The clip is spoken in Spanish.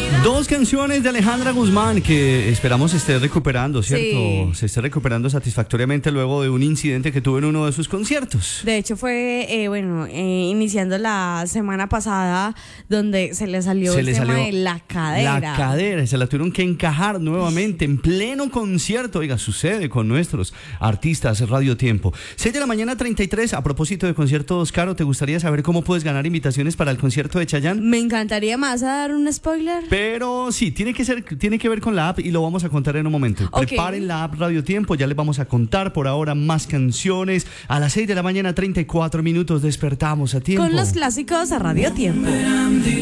Dos canciones de Alejandra Guzmán que esperamos esté recuperando, ¿cierto? Sí. Se esté recuperando satisfactoriamente luego de un incidente que tuvo en uno de sus conciertos. De hecho fue, iniciando la semana pasada, donde se le salió el tema de la cadera. La cadera, se la tuvieron que encajar nuevamente en pleno concierto. Oiga, sucede con nuestros artistas Radio Tiempo. 6 de la mañana 33, a propósito de conciertos, Caro, ¿te gustaría saber cómo puedes ganar invitaciones para el concierto de Chayanne? Me encantaría más a dar un spoiler. Pero sí, tiene que ver con la app y lo vamos a contar en un momento. Okay. Preparen la app Radio Tiempo, ya les vamos a contar por ahora más canciones. A las 6 de la mañana 34 minutos despertamos a tiempo. Con los clásicos a Radio Tiempo.